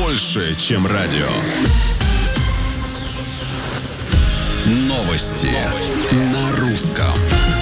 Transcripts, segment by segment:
больше, чем радио. Новости на русском.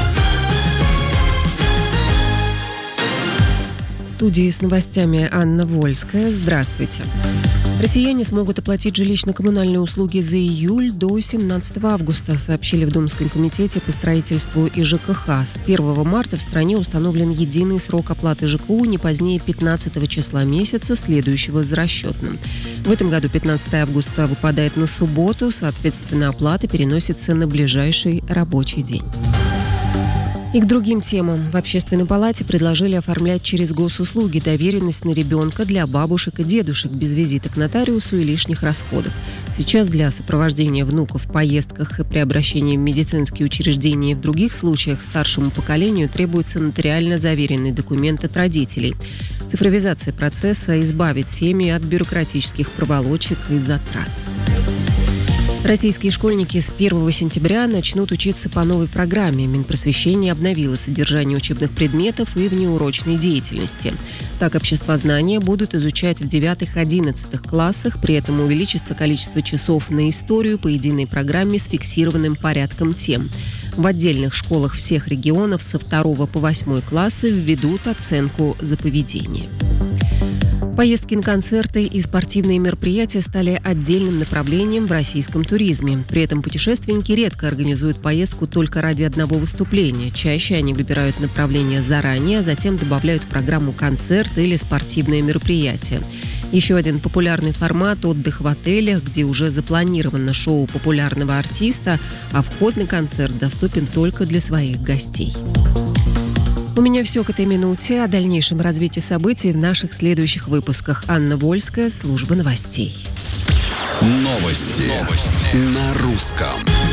В студии с новостями Анна Вольская. Здравствуйте. Россияне смогут оплатить жилищно-коммунальные услуги за июль до 17 августа, сообщили в Думском комитете по строительству и ЖКХ. С 1 марта в стране установлен единый срок оплаты ЖКУ не позднее 15 числа месяца, следующего за расчетным. В этом году 15 августа выпадает на субботу, соответственно, оплата переносится на ближайший рабочий день. И к другим темам. В Общественной палате предложили оформлять через госуслуги доверенность на ребенка для бабушек и дедушек без визита к нотариусу и лишних расходов. Сейчас для сопровождения внуков в поездках и при обращении в медицинские учреждения и в других случаях старшему поколению требуется нотариально заверенный документ от родителей. Цифровизация процесса избавит семьи от бюрократических проволочек и затрат. Российские школьники с 1 сентября начнут учиться по новой программе. Минпросвещение обновило содержание учебных предметов и внеурочной деятельности. Так, обществознание будут изучать в 9-11 классах, при этом увеличится количество часов на историю по единой программе с фиксированным порядком тем. В отдельных школах всех регионов со 2 по 8 классы введут оценку за поведение. Поездки на концерты и спортивные мероприятия стали отдельным направлением в российском туризме. При этом путешественники редко организуют поездку только ради одного выступления. Чаще они выбирают направление заранее, а затем добавляют в программу концерт или спортивное мероприятие. Еще один популярный формат – отдых в отелях, где уже запланировано шоу популярного артиста, а вход на концерт доступен только для своих гостей. У меня все к этой минуте. О дальнейшем развитии событий в наших следующих выпусках. Анна Вольская, служба новостей. Новости на русском.